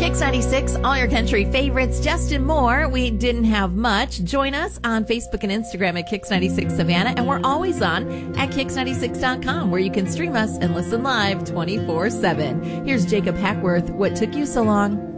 Kix 96, all your country favorites, Justin Moore. We didn't have much. Join us on Facebook and Instagram at Kix 96 Savannah, and we're always on at Kix96.com, where you can stream us and listen live 24/7. Here's Jacob Hackworth, What Took You So Long?